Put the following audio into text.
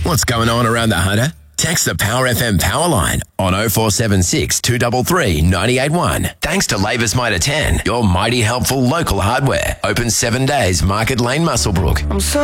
What's going on around the Hunter? Text the Power FM power line on 0476 233 981. Thanks to Labour's Mitre 10, your mighty helpful local hardware. Open 7 days, Market Lane, Muswellbrook.